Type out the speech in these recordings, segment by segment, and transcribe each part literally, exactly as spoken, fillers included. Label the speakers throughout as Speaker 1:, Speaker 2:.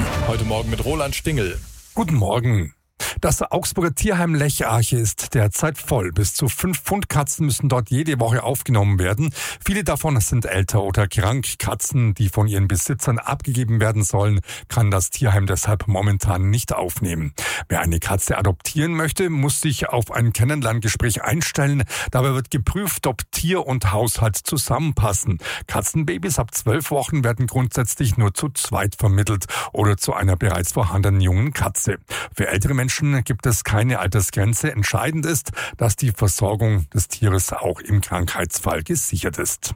Speaker 1: Heute Morgen mit Roland Stingel.
Speaker 2: Guten Morgen. Das Augsburger Tierheim Lech-Arche ist derzeit voll. Bis zu fünf Pfund Katzen müssen dort jede Woche aufgenommen werden. Viele davon sind älter oder krank. Katzen, die von ihren Besitzern abgegeben werden sollen, kann das Tierheim deshalb momentan nicht aufnehmen. Wer eine Katze adoptieren möchte, muss sich auf ein Kennenlerngespräch einstellen. Dabei wird geprüft, ob Tier und Haushalt zusammenpassen. Katzenbabys ab zwölf Wochen werden grundsätzlich nur zu zweit vermittelt oder zu einer bereits vorhandenen jungen Katze. Für ältere Menschen gibt es keine Altersgrenze. Entscheidend ist, dass die Versorgung des Tieres auch im Krankheitsfall gesichert ist.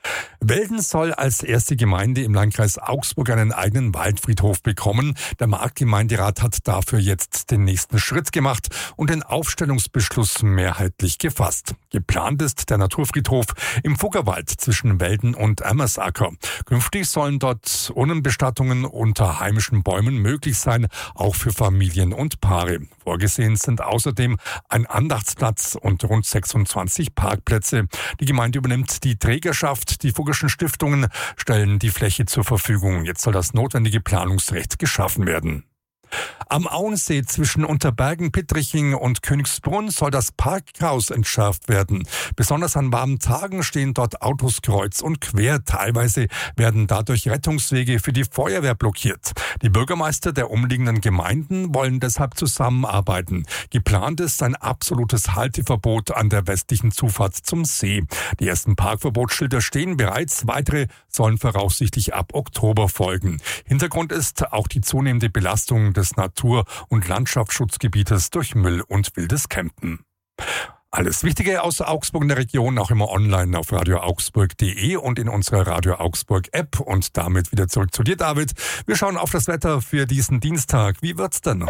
Speaker 2: Welden soll als erste Gemeinde im Landkreis Augsburg einen eigenen Waldfriedhof bekommen. Der Marktgemeinderat hat dafür jetzt den nächsten Schritt gemacht und den Aufstellungsbeschluss mehrheitlich gefasst. Geplant ist der Naturfriedhof im Fuggerwald zwischen Welden und Ammersacker. Künftig sollen dort Urnenbestattungen unter heimischen Bäumen möglich sein, auch für Familien und Paare. Vorgesehen sind außerdem ein Andachtsplatz und rund sechsundzwanzig Parkplätze. Die Gemeinde übernimmt die Trägerschaft. Die Fuggerschen Stiftungen stellen die Fläche zur Verfügung. Jetzt soll das notwendige Planungsrecht geschaffen werden. Am Auensee zwischen Unterbergen, Pittriching und Königsbrunn soll das Parkhaus entschärft werden. Besonders an warmen Tagen stehen dort Autos kreuz und quer. Teilweise werden dadurch Rettungswege für die Feuerwehr blockiert. Die Bürgermeister der umliegenden Gemeinden wollen deshalb zusammenarbeiten. Geplant ist ein absolutes Halteverbot an der westlichen Zufahrt zum See. Die ersten Parkverbotsschilder stehen bereits. Weitere sollen voraussichtlich ab Oktober folgen. Hintergrund ist auch die zunehmende Belastung des Natur- und Landschaftsschutzgebietes durch Müll und wildes Campen. Alles Wichtige aus Augsburg und der Region auch immer online auf radio augsburg punkt de und in unserer Radio Augsburg App. Und damit wieder zurück zu dir, David. Wir schauen auf das Wetter für diesen Dienstag. Wie wird's denn?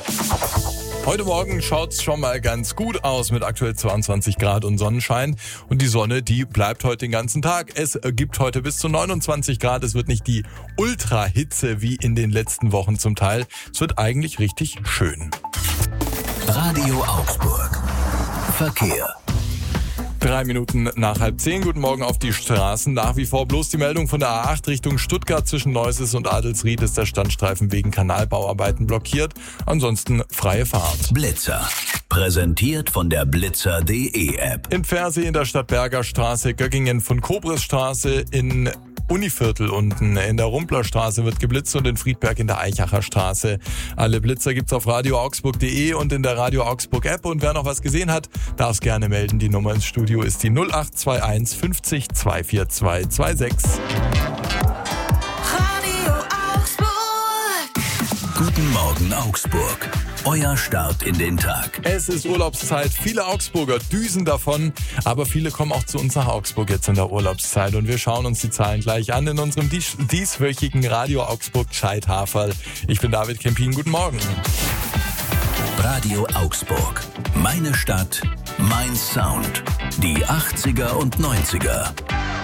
Speaker 1: Heute Morgen schaut's schon mal ganz gut aus mit aktuell zweiundzwanzig Grad und Sonnenschein. Und die Sonne, die bleibt heute den ganzen Tag. Es gibt heute bis zu neunundzwanzig Grad. Es wird nicht die Ultrahitze wie in den letzten Wochen zum Teil. Es wird eigentlich richtig schön.
Speaker 3: Radio Augsburg. Verkehr.
Speaker 1: Drei Minuten nach halb zehn. Guten Morgen auf die Straßen. Nach wie vor bloß die Meldung von der A acht Richtung Stuttgart zwischen Neuses und Adelsried ist der Standstreifen wegen Kanalbauarbeiten blockiert. Ansonsten freie Fahrt.
Speaker 3: Blitzer. Präsentiert von der blitzer punkt de App.
Speaker 1: In Pfersee in der Stadt Bergerstraße, Göggingen von Kobresstraße, in Univiertel unten in der Rumplerstraße wird geblitzt und in Friedberg in der Eichacher Straße. Alle Blitzer gibt's auf radio augsburg punkt de und in der Radio Augsburg App. Und wer noch was gesehen hat, darf es gerne melden. Die Nummer ins Studio ist die null acht zwei eins fünfzig zwei vier zwei zwei sechs.
Speaker 3: Radio Augsburg. Guten Morgen Augsburg. Euer Start in den Tag.
Speaker 1: Es ist Urlaubszeit. Viele Augsburger düsen davon, aber viele kommen auch zu uns nach Augsburg jetzt in der Urlaubszeit. Und wir schauen uns die Zahlen gleich an in unserem dies- dieswöchigen Radio Augsburg Scheithaferl. Ich bin David Kempin. Guten Morgen.
Speaker 3: Radio Augsburg. Meine Stadt, mein Sound. Die achtziger und neunziger.